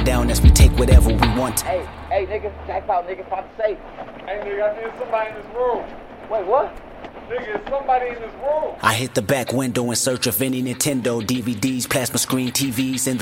down as we take whatever we want. Hey, nigga, jackpot, nigga, pop the safe. Hey, nigga, I think somebody in this room. Wait, what? Nigga, it's somebody in this room. I hit the back window in search of any Nintendo DVDs, plasma screen TVs, and